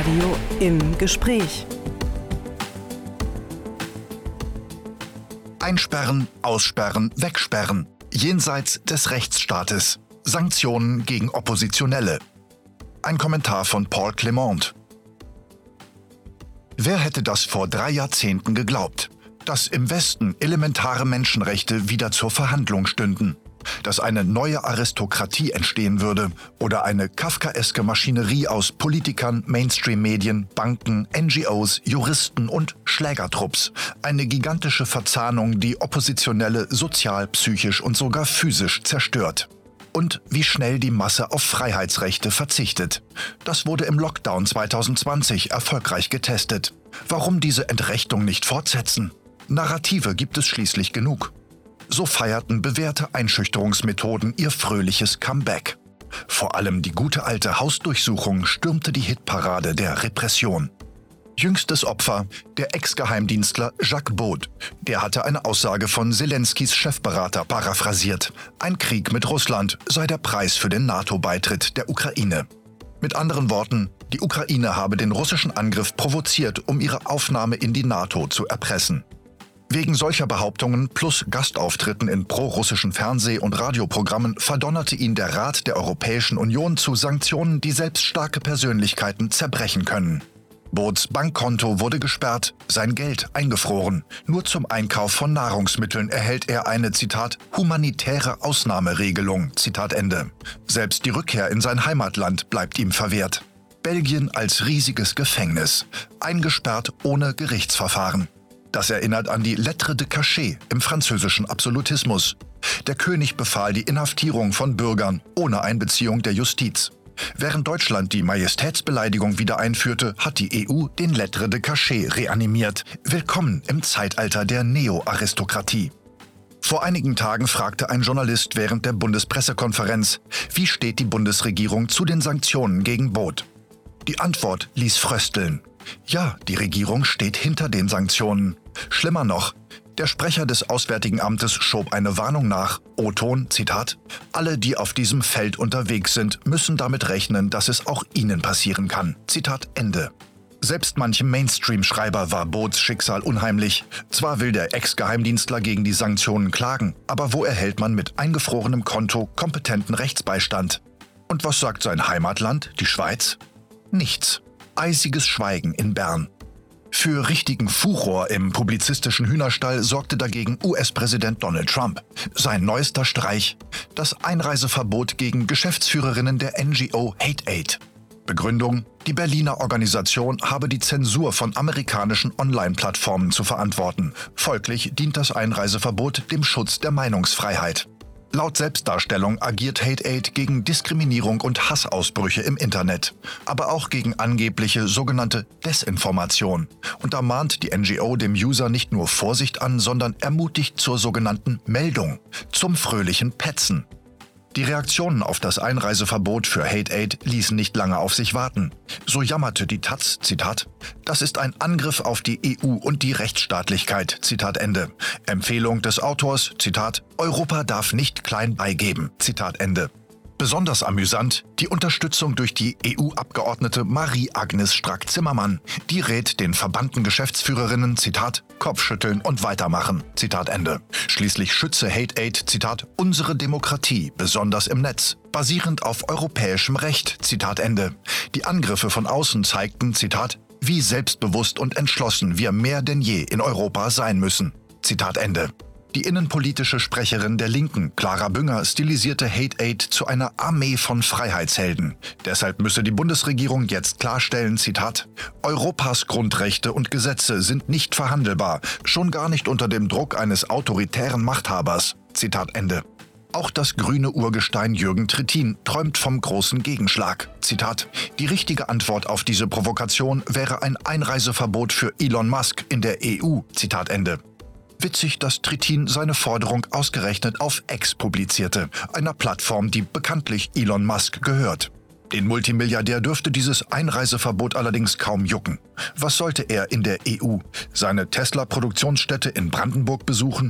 Radio im Gespräch. Einsperren, aussperren, wegsperren. Jenseits des Rechtsstaates. Sanktionen gegen Oppositionelle. Ein Kommentar von Paul Clement. Wer hätte das vor 3 Jahrzehnten geglaubt? Dass im Westen elementare Menschenrechte wieder zur Verhandlung stünden. Dass eine neue Aristokratie entstehen würde oder eine kafkaeske Maschinerie aus Politikern, Mainstream-Medien, Banken, NGOs, Juristen und Schlägertrupps. Eine gigantische Verzahnung, die Oppositionelle sozial, psychisch und sogar physisch zerstört. Und wie schnell die Masse auf Freiheitsrechte verzichtet. Das wurde im Lockdown 2020 erfolgreich getestet. Warum diese Entrechtung nicht fortsetzen? Narrative gibt es schließlich genug. So feierten bewährte Einschüchterungsmethoden ihr fröhliches Comeback. Vor allem die gute alte Hausdurchsuchung stürmte die Hitparade der Repression. Jüngstes Opfer, der Ex-Geheimdienstler Jacques Baude. Der hatte eine Aussage von Selenskys Chefberater paraphrasiert. Ein Krieg mit Russland sei der Preis für den NATO-Beitritt der Ukraine. Mit anderen Worten, die Ukraine habe den russischen Angriff provoziert, um ihre Aufnahme in die NATO zu erpressen. Wegen solcher Behauptungen plus Gastauftritten in pro-russischen Fernseh- und Radioprogrammen verdonnerte ihn der Rat der Europäischen Union zu Sanktionen, die selbst starke Persönlichkeiten zerbrechen können. Baudes Bankkonto wurde gesperrt, sein Geld eingefroren. Nur zum Einkauf von Nahrungsmitteln erhält er eine, Zitat, humanitäre Ausnahmeregelung, Zitat Ende. Selbst die Rückkehr in sein Heimatland bleibt ihm verwehrt. Belgien als riesiges Gefängnis, eingesperrt ohne Gerichtsverfahren. Das erinnert an die Lettre de Cachet im französischen Absolutismus. Der König befahl die Inhaftierung von Bürgern ohne Einbeziehung der Justiz. Während Deutschland die Majestätsbeleidigung wieder einführte, hat die EU den Lettre de Cachet reanimiert. Willkommen im Zeitalter der Neo-Aristokratie. Vor einigen Tagen fragte ein Journalist während der Bundespressekonferenz, wie steht die Bundesregierung zu den Sanktionen gegen Baude? Die Antwort ließ frösteln. Ja, die Regierung steht hinter den Sanktionen. Schlimmer noch, der Sprecher des Auswärtigen Amtes schob eine Warnung nach. O-Ton, Zitat, alle, die auf diesem Feld unterwegs sind, müssen damit rechnen, dass es auch ihnen passieren kann. Zitat Ende. Selbst manchem Mainstream-Schreiber war Baudes Schicksal unheimlich. Zwar will der Ex-Geheimdienstler gegen die Sanktionen klagen, aber wo erhält man mit eingefrorenem Konto kompetenten Rechtsbeistand? Und was sagt sein Heimatland, die Schweiz? Nichts. Eisiges Schweigen in Bern. Für richtigen Furor im publizistischen Hühnerstall sorgte dagegen US-Präsident Donald Trump. Sein neuester Streich: das Einreiseverbot gegen Geschäftsführerinnen der NGO Hate Aid. Begründung: die Berliner Organisation habe die Zensur von amerikanischen Online-Plattformen zu verantworten. Folglich dient das Einreiseverbot dem Schutz der Meinungsfreiheit. Laut Selbstdarstellung agiert Hate Aid gegen Diskriminierung und Hassausbrüche im Internet, aber auch gegen angebliche sogenannte Desinformation und ermahnt die NGO dem User nicht nur Vorsicht an, sondern ermutigt zur sogenannten Meldung, zum fröhlichen Petzen. Die Reaktionen auf das Einreiseverbot für Hate Aid ließen nicht lange auf sich warten. So jammerte die Taz, Zitat, das ist ein Angriff auf die EU und die Rechtsstaatlichkeit, Zitat Ende. Empfehlung des Autors, Zitat, Europa darf nicht klein beigeben, Zitat Ende. Besonders amüsant die Unterstützung durch die EU-Abgeordnete Marie-Agnes Strack-Zimmermann. Die rät den verbannten Geschäftsführerinnen, Zitat, Kopfschütteln und weitermachen, Zitat Ende. Schließlich schütze Hate Aid, Zitat, unsere Demokratie, besonders im Netz, basierend auf europäischem Recht, Zitat Ende. Die Angriffe von außen zeigten, Zitat, wie selbstbewusst und entschlossen wir mehr denn je in Europa sein müssen, Zitat Ende. Die innenpolitische Sprecherin der Linken, Clara Bünger, stilisierte Hate Aid zu einer Armee von Freiheitshelden. Deshalb müsse die Bundesregierung jetzt klarstellen, Zitat, Europas Grundrechte und Gesetze sind nicht verhandelbar, schon gar nicht unter dem Druck eines autoritären Machthabers, Zitat Ende. Auch das grüne Urgestein Jürgen Trittin träumt vom großen Gegenschlag. Zitat, die richtige Antwort auf diese Provokation wäre ein Einreiseverbot für Elon Musk in der EU, Zitat Ende. Witzig, dass Trittin seine Forderung ausgerechnet auf X publizierte, einer Plattform, die bekanntlich Elon Musk gehört. Den Multimilliardär dürfte dieses Einreiseverbot allerdings kaum jucken. Was sollte er in der EU? Seine Tesla-Produktionsstätte in Brandenburg besuchen?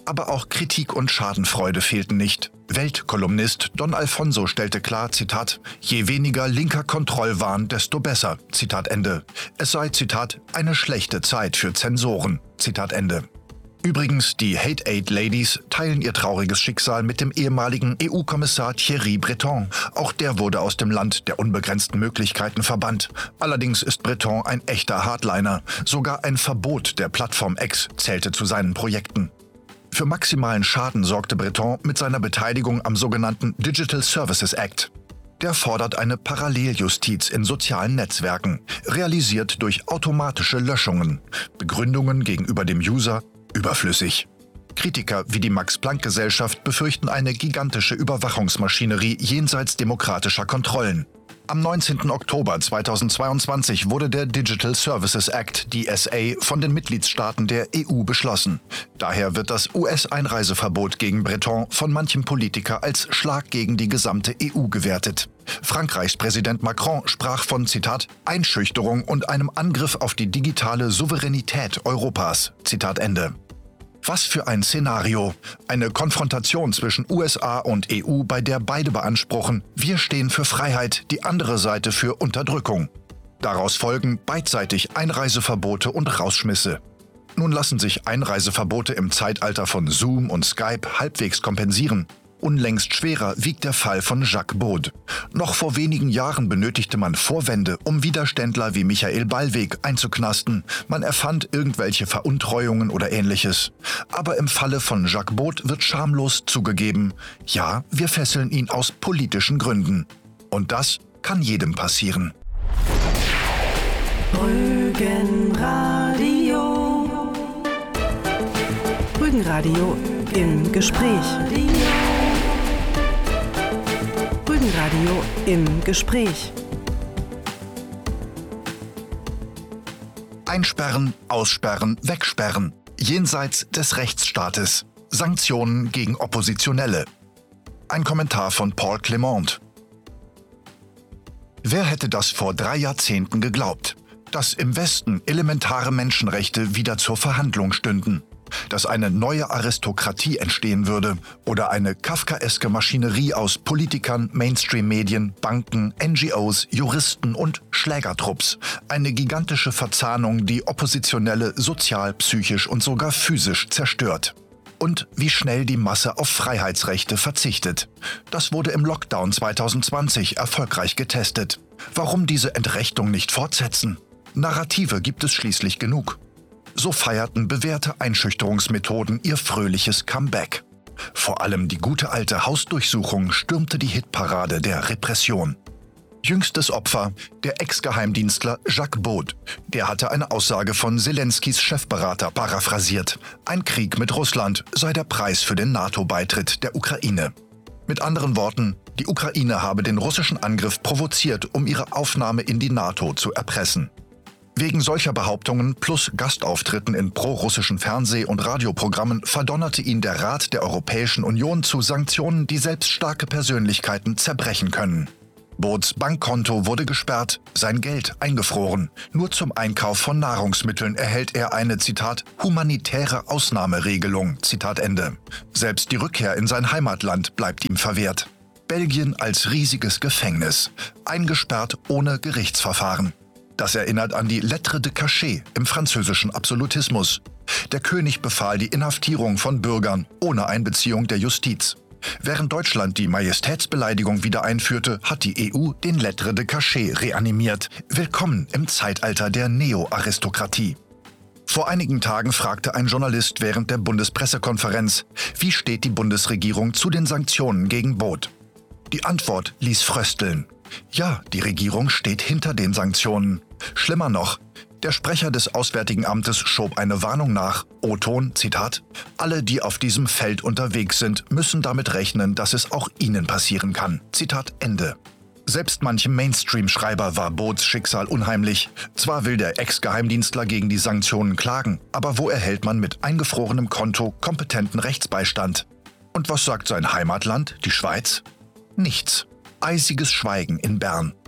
Aber auch Kritik und Schadenfreude fehlten nicht. Weltkolumnist Don Alfonso stellte klar, Zitat, je weniger linker Kontrollwahn, desto besser, Zitat Ende. Es sei, Zitat, eine schlechte Zeit für Zensoren, Zitat Ende. Übrigens, die Hate Aid Ladies teilen ihr trauriges Schicksal mit dem ehemaligen EU-Kommissar Thierry Breton. Auch der wurde aus dem Land der unbegrenzten Möglichkeiten verbannt. Allerdings ist Breton ein echter Hardliner. Sogar ein Verbot der Plattform X zählte zu seinen Projekten. Für maximalen Schaden sorgte Breton mit seiner Beteiligung am sogenannten Digital Services Act. Der fordert eine Paralleljustiz in sozialen Netzwerken, realisiert durch automatische Löschungen. Begründungen gegenüber dem User überflüssig. Kritiker wie die Max-Planck-Gesellschaft befürchten eine gigantische Überwachungsmaschinerie jenseits demokratischer Kontrollen. Am 19. Oktober 2022 wurde der Digital Services Act, DSA, von den Mitgliedstaaten der EU beschlossen. Daher wird das US-Einreiseverbot gegen Breton von manchem Politiker als Schlag gegen die gesamte EU gewertet. Frankreichs Präsident Macron sprach von, Zitat, Einschüchterung und einem Angriff auf die digitale Souveränität Europas, Zitat Ende. Was für ein Szenario. Eine Konfrontation zwischen USA und EU, bei der beide beanspruchen, wir stehen für Freiheit, die andere Seite für Unterdrückung. Daraus folgen beidseitig Einreiseverbote und Rausschmisse. Nun lassen sich Einreiseverbote im Zeitalter von Zoom und Skype halbwegs kompensieren. Unlängst schwerer wiegt der Fall von Jacques Baude. Noch vor wenigen Jahren benötigte man Vorwände, um Widerständler wie Michael Ballweg einzuknasten. Man erfand irgendwelche Veruntreuungen oder Ähnliches. Aber im Falle von Jacques Baude wird schamlos zugegeben, ja, wir fesseln ihn aus politischen Gründen. Und das kann jedem passieren. Rügenradio. Rügenradio im Gespräch. Rügenradio im Gespräch. Einsperren, aussperren, wegsperren. Jenseits des Rechtsstaates. Sanktionen gegen Oppositionelle. Ein Kommentar von Paul Clement. Wer hätte das vor 3 Jahrzehnten geglaubt? Dass im Westen elementare Menschenrechte wieder zur Verhandlung stünden. Dass eine neue Aristokratie entstehen würde oder eine kafkaeske Maschinerie aus Politikern, Mainstream-Medien, Banken, NGOs, Juristen und Schlägertrupps. Eine gigantische Verzahnung, die Oppositionelle sozial, psychisch und sogar physisch zerstört. Und wie schnell die Masse auf Freiheitsrechte verzichtet. Das wurde im Lockdown 2020 erfolgreich getestet. Warum diese Entrechtung nicht fortsetzen? Narrative gibt es schließlich genug. So feierten bewährte Einschüchterungsmethoden ihr fröhliches Comeback. Vor allem die gute alte Hausdurchsuchung stürmte die Hitparade der Repression. Jüngstes Opfer, der Ex-Geheimdienstler Jacques Baude. Der hatte eine Aussage von Zelenskys Chefberater paraphrasiert. Ein Krieg mit Russland sei der Preis für den NATO-Beitritt der Ukraine. Mit anderen Worten, die Ukraine habe den russischen Angriff provoziert, um ihre Aufnahme in die NATO zu erpressen. Wegen solcher Behauptungen plus Gastauftritten in pro-russischen Fernseh- und Radioprogrammen verdonnerte ihn der Rat der Europäischen Union zu Sanktionen, die selbst starke Persönlichkeiten zerbrechen können. Baudes Bankkonto wurde gesperrt, sein Geld eingefroren. Nur zum Einkauf von Nahrungsmitteln erhält er eine, Zitat, humanitäre Ausnahmeregelung, Zitat Ende. Selbst die Rückkehr in sein Heimatland bleibt ihm verwehrt. Belgien als riesiges Gefängnis, eingesperrt ohne Gerichtsverfahren. Das erinnert an die Lettre de Cachet im französischen Absolutismus. Der König befahl die Inhaftierung von Bürgern ohne Einbeziehung der Justiz. Während Deutschland die Majestätsbeleidigung wieder einführte, hat die EU den Lettre de Cachet reanimiert. Willkommen im Zeitalter der Neo-Aristokratie. Vor einigen Tagen fragte ein Journalist während der Bundespressekonferenz, wie steht die Bundesregierung zu den Sanktionen gegen Baude? Die Antwort ließ frösteln. Ja, die Regierung steht hinter den Sanktionen. Schlimmer noch, der Sprecher des Auswärtigen Amtes schob eine Warnung nach. O-Ton, Zitat, alle, die auf diesem Feld unterwegs sind, müssen damit rechnen, dass es auch ihnen passieren kann. Zitat Ende. Selbst manchem Mainstream-Schreiber war Baudes Schicksal unheimlich. Zwar will der Ex-Geheimdienstler gegen die Sanktionen klagen, aber wo erhält man mit eingefrorenem Konto kompetenten Rechtsbeistand? Und was sagt sein Heimatland, die Schweiz? Nichts. Eisiges Schweigen in Bern.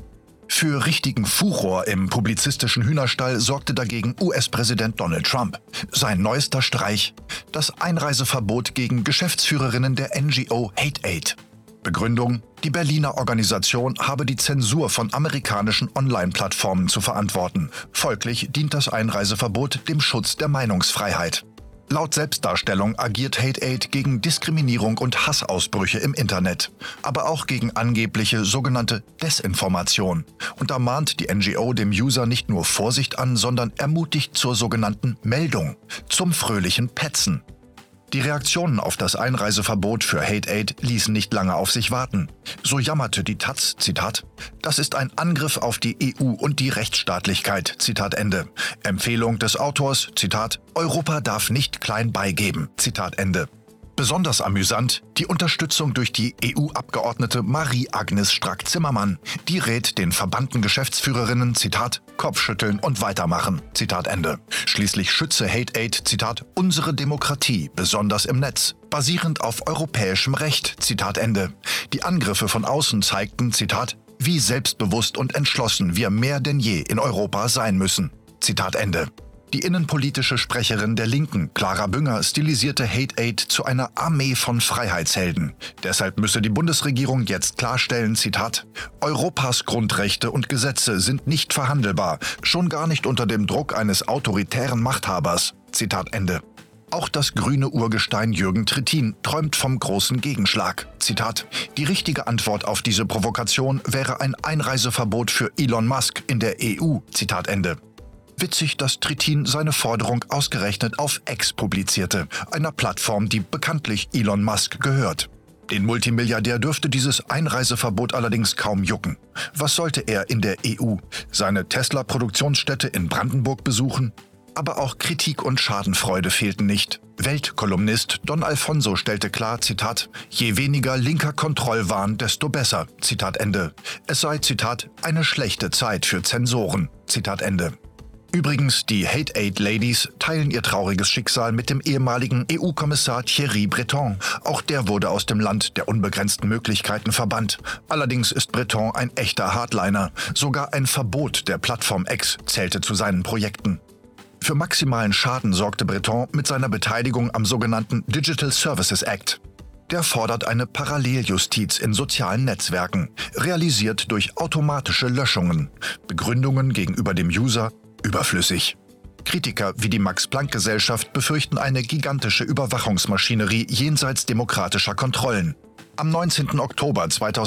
Für richtigen Furor im publizistischen Hühnerstall sorgte dagegen US-Präsident Donald Trump. Sein neuester Streich: das Einreiseverbot gegen Geschäftsführerinnen der NGO Hate-Aid. Begründung: die Berliner Organisation habe die Zensur von amerikanischen Online-Plattformen zu verantworten. Folglich dient das Einreiseverbot dem Schutz der Meinungsfreiheit. Laut Selbstdarstellung agiert Hate-Aid gegen Diskriminierung und Hassausbrüche im Internet, aber auch gegen angebliche sogenannte Desinformation. Und da mahnt die NGO dem User nicht nur Vorsicht an, sondern ermutigt zur sogenannten Meldung, zum fröhlichen Petzen. Die Reaktionen auf das Einreiseverbot für Hate-Aid ließen nicht lange auf sich warten. So jammerte die taz, Zitat, das ist ein Angriff auf die EU und die Rechtsstaatlichkeit, Zitat Ende. Empfehlung des Autors, Zitat, Europa darf nicht klein beigeben, Zitat Ende. Besonders amüsant die Unterstützung durch die EU-Abgeordnete Marie-Agnes Strack-Zimmermann. Die rät den verbannten Geschäftsführerinnen, Zitat, Kopfschütteln und weitermachen, Zitat Ende. Schließlich schütze Hate-Aid, Zitat, unsere Demokratie, besonders im Netz, basierend auf europäischem Recht, Zitat Ende. Die Angriffe von außen zeigten, Zitat, wie selbstbewusst und entschlossen wir mehr denn je in Europa sein müssen, Zitat Ende. Die innenpolitische Sprecherin der Linken, Clara Bünger, stilisierte Hate-Aid zu einer Armee von Freiheitshelden. Deshalb müsse die Bundesregierung jetzt klarstellen, Zitat, Europas Grundrechte und Gesetze sind nicht verhandelbar, schon gar nicht unter dem Druck eines autoritären Machthabers, Zitat Ende. Auch das grüne Urgestein Jürgen Trittin träumt vom großen Gegenschlag. Zitat, die richtige Antwort auf diese Provokation wäre ein Einreiseverbot für Elon Musk in der EU, Zitat Ende. Witzig, dass Trittin seine Forderung ausgerechnet auf X publizierte, einer Plattform, die bekanntlich Elon Musk gehört. Den Multimilliardär dürfte dieses Einreiseverbot allerdings kaum jucken. Was sollte er in der EU? Seine Tesla-Produktionsstätte in Brandenburg besuchen? Aber auch Kritik und Schadenfreude fehlten nicht. Weltkolumnist Don Alfonso stellte klar, Zitat, je weniger linker Kontrollwahn, desto besser, Zitat Ende. Es sei, Zitat, eine schlechte Zeit für Zensoren, Zitat Ende. Übrigens, die Hate-Aid-Ladies teilen ihr trauriges Schicksal mit dem ehemaligen EU-Kommissar Thierry Breton. Auch der wurde aus dem Land der unbegrenzten Möglichkeiten verbannt. Allerdings ist Breton ein echter Hardliner. Sogar ein Verbot der Plattform X zählte zu seinen Projekten. Für maximalen Schaden sorgte Breton mit seiner Beteiligung am sogenannten Digital Services Act. Der fordert eine Paralleljustiz in sozialen Netzwerken, realisiert durch automatische Löschungen. Begründungen gegenüber dem User: überflüssig. Kritiker wie die Max-Planck-Gesellschaft befürchten eine gigantische Überwachungsmaschinerie jenseits demokratischer Kontrollen. Am 19. Oktober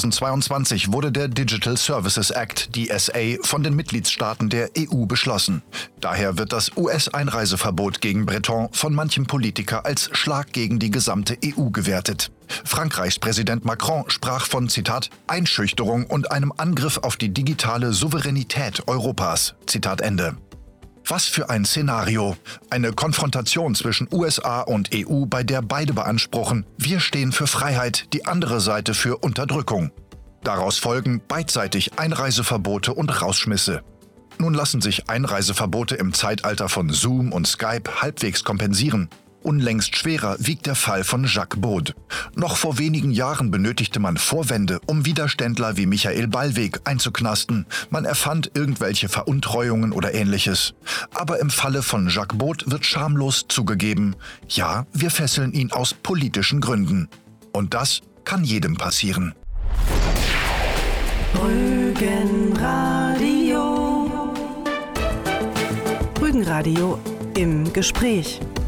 2022 wurde der Digital Services Act, DSA, von den Mitgliedstaaten der EU beschlossen. Daher wird das US-Einreiseverbot gegen Breton von manchem Politiker als Schlag gegen die gesamte EU gewertet. Frankreichs Präsident Macron sprach von, Zitat, Einschüchterung und einem Angriff auf die digitale Souveränität Europas, Zitat Ende. Was für ein Szenario. Eine Konfrontation zwischen USA und EU, bei der beide beanspruchen, wir stehen für Freiheit, die andere Seite für Unterdrückung. Daraus folgen beidseitig Einreiseverbote und Rausschmisse. Nun lassen sich Einreiseverbote im Zeitalter von Zoom und Skype halbwegs kompensieren. Unlängst schwerer wiegt der Fall von Jacques Baud. Noch vor wenigen Jahren benötigte man Vorwände, um Widerständler wie Michael Ballweg einzuknasten. Man erfand irgendwelche Veruntreuungen oder Ähnliches. Aber im Falle von Jacques Baud wird schamlos zugegeben, ja, wir fesseln ihn aus politischen Gründen. Und das kann jedem passieren. Rügenradio. Rügenradio im Gespräch.